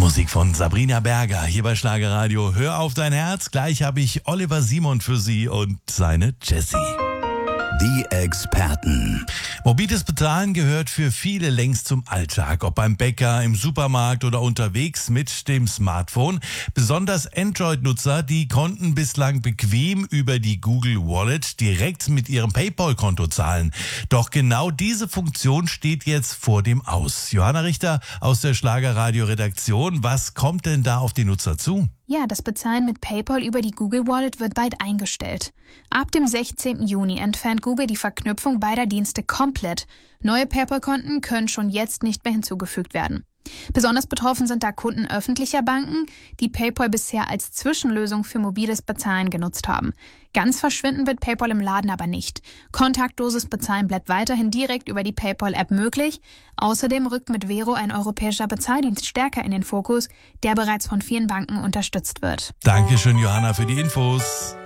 Musik von Sabrina Berger hier bei Schlagerradio. Hör auf dein Herz. Gleich habe ich Oliver Simon für Sie und seine Jessie. Die Experten. Mobiles Bezahlen gehört für viele längst zum Alltag, ob beim Bäcker, im Supermarkt oder unterwegs mit dem Smartphone. Besonders Android-Nutzer, die konnten bislang bequem über die Google Wallet direkt mit ihrem PayPal-Konto zahlen. Doch genau diese Funktion steht jetzt vor dem Aus. Johanna Richter aus der Schlagerradio-Redaktion, was kommt denn da auf die Nutzer zu? Ja, das Bezahlen mit PayPal über die Google Wallet wird bald eingestellt. Ab dem 16. Juni entfernt Google die Verknüpfung beider Dienste komplett. Neue PayPal-Konten können schon jetzt nicht mehr hinzugefügt werden. Besonders betroffen sind da Kunden öffentlicher Banken, die PayPal bisher als Zwischenlösung für mobiles Bezahlen genutzt haben. Ganz verschwinden wird PayPal im Laden aber nicht. Kontaktloses Bezahlen bleibt weiterhin direkt über die PayPal-App möglich. Außerdem rückt mit Vero ein europäischer Bezahldienst stärker in den Fokus, der bereits von vielen Banken unterstützt wird. Dankeschön, Johanna, für die Infos.